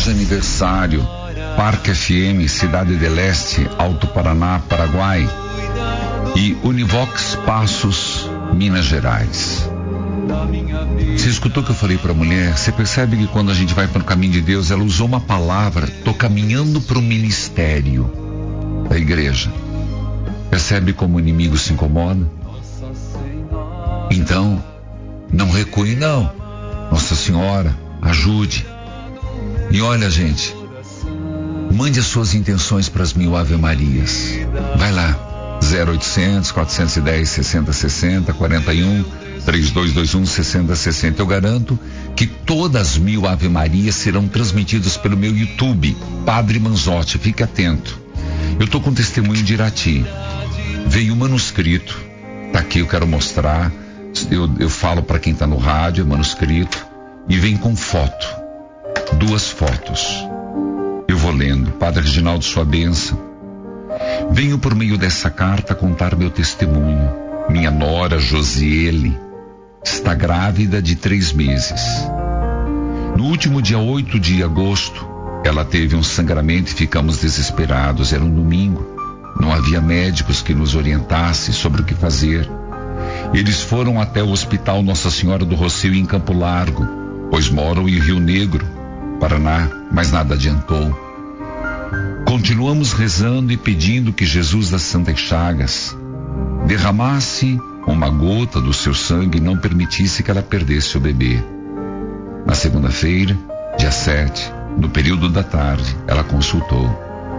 Loja Aniversário, Parque FM, Cidade del Este, Alto Paraná, Paraguai e Univox Passos, Minas Gerais. Você escutou o que eu falei para a mulher? Você percebe que quando a gente vai para o caminho de Deus, ela usou uma palavra: tô caminhando para o ministério da igreja. Percebe como o inimigo se incomoda? Então, não recue não. Nossa Senhora, ajude. E olha, gente, mande as suas intenções para as 1000 Ave Marias. Vai lá, 0800 410 6060 41 3221 6060. Eu garanto que todas as 1000 Ave Marias serão transmitidas pelo meu YouTube, Padre Manzotti. Fique atento. Eu tô com testemunho de Irati. Veio um manuscrito, tá aqui, eu quero mostrar. Eu falo para quem tá no rádio, é manuscrito, e vem com foto, 2 fotos. Eu vou lendo. Padre Reginaldo, sua bênção. Venho por meio dessa carta contar meu testemunho. Minha nora Josiele está grávida de 3 meses. No último dia 8 de agosto, ela teve um sangramento e ficamos desesperados. Era um domingo. Não havia médicos que nos orientassem sobre o que fazer. Eles foram até o Hospital Nossa Senhora do Rossio em Campo Largo, pois moram em Rio Negro, Paraná, mas nada adiantou. Continuamos rezando e pedindo que Jesus das Santas Chagas derramasse uma gota do seu sangue e não permitisse que ela perdesse o bebê. Na segunda-feira, dia 7, no período da tarde, ela consultou,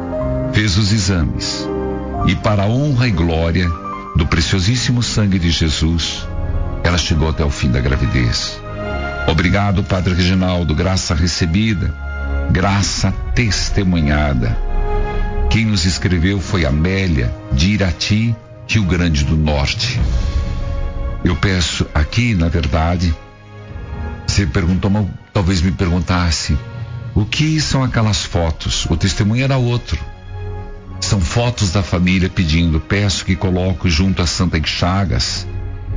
fez os exames e, para a honra e glória do preciosíssimo sangue de Jesus, ela chegou até o fim da gravidez. Obrigado, Padre Reginaldo. Graça recebida, graça testemunhada. Quem nos escreveu foi Amélia, de Irati, Rio Grande do Norte. Eu peço aqui, na verdade, você perguntou, talvez me perguntasse, o que são aquelas fotos? O testemunho era outro. São fotos da família pedindo, peço que coloque junto a Santa Chagas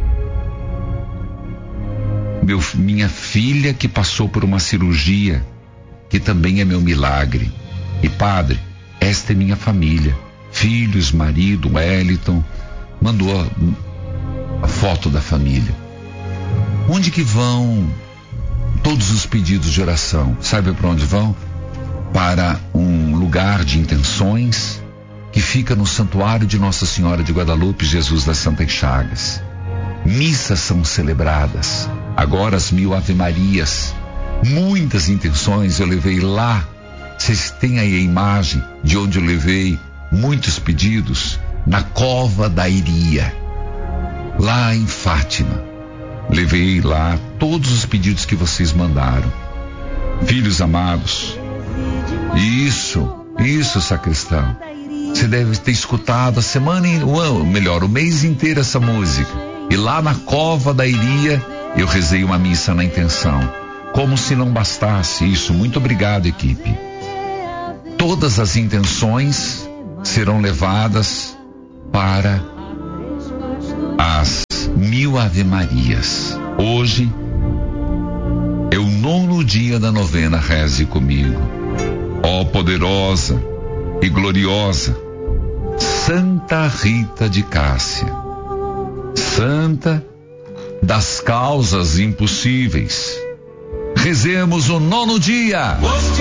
minha filha que passou por uma cirurgia, que também é meu milagre. E padre, esta é minha família, filhos, marido, Wellington. Mandou a foto da família. Onde que vão todos os pedidos de oração? Sabe para onde vão? Para um lugar de intenções que fica no Santuário de Nossa Senhora de Guadalupe, Jesus das Santas Chagas. Missas são celebradas. Agora as 1000 Ave Marias. Muitas intenções eu levei lá. Vocês têm aí a imagem de onde eu levei muitos pedidos? Na Cova da Iria, lá em Fátima. Levei lá todos os pedidos que vocês mandaram. Filhos amados, isso, sacristão. Você deve ter escutado a semana, o mês inteiro essa música. E lá na Cova da Iria, eu rezei uma missa na intenção. Como se não bastasse isso. Muito obrigado, equipe. Todas as intenções serão levadas para as 1000 Ave Marias. Hoje é o 9º dia da novena. Reze comigo. Ó poderosa e gloriosa Santa Rita de Cássia, Santa das causas impossíveis, rezemos o 9º dia.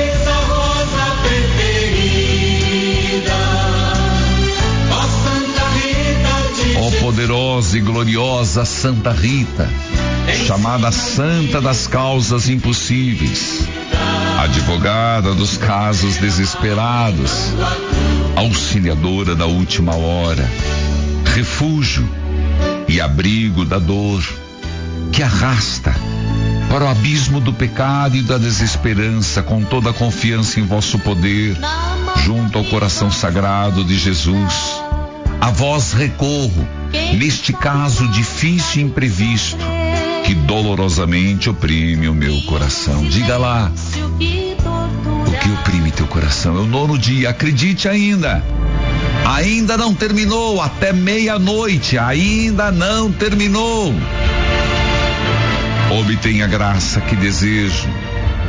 Ó poderosa e gloriosa Santa Rita, chamada Santa das causas impossíveis, advogada dos casos desesperados, auxiliadora da última hora, refúgio e abrigo da dor, que arrasta para o abismo do pecado e da desesperança, com toda a confiança em vosso poder, junto ao coração sagrado de Jesus. A vós recorro, neste caso difícil e imprevisto, que dolorosamente oprime o meu coração. Diga lá, o que oprime teu coração? É o 9º dia, acredite ainda. Ainda não terminou, até meia-noite, ainda não terminou. Obtenha a graça que desejo,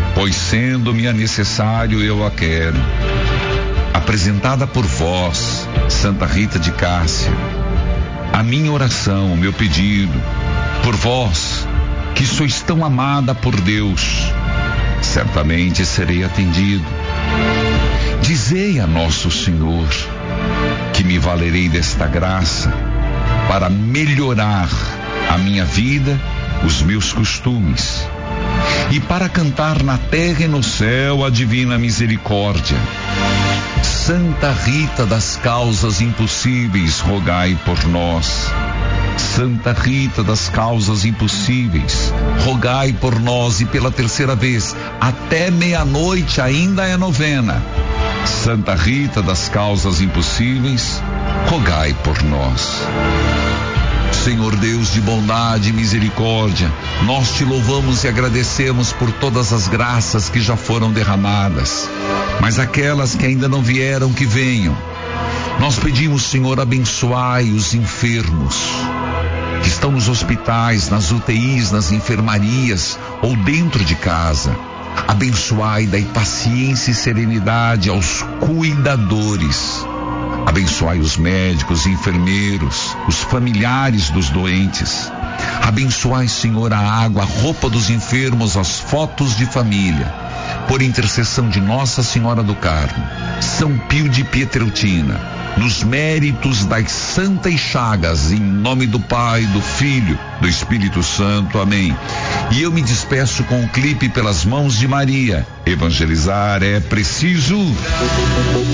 pois sendo-me necessário eu a quero. Apresentada por vós, Santa Rita de Cássia, a minha oração, o meu pedido, por vós, que sois tão amada por Deus, certamente serei atendido. Dizei a nosso Senhor que me valerei desta graça para melhorar a minha vida, os meus costumes, e para cantar na terra e no céu a divina misericórdia. Santa Rita das causas impossíveis, rogai por nós. Santa Rita das causas impossíveis, rogai por nós. E pela terceira vez, até meia-noite ainda é novena. Santa Rita das causas impossíveis, rogai por nós. Senhor Deus de bondade e misericórdia, nós te louvamos e agradecemos por todas as graças que já foram derramadas, mas aquelas que ainda não vieram, que venham. Nós pedimos, Senhor, abençoai os enfermos que estão nos hospitais, nas UTIs, nas enfermarias ou dentro de casa. Abençoai, dai paciência e serenidade aos cuidadores. Abençoai os médicos, enfermeiros, os familiares dos doentes. Abençoai, Senhor, a água, a roupa dos enfermos, as fotos de família. Por intercessão de Nossa Senhora do Carmo, São Pio de Pietrelcina, nos méritos das santas chagas, em nome do Pai, do Filho, do Espírito Santo. Amém. E eu me despeço com o clipe Pelas Mãos de Maria. Evangelizar é preciso.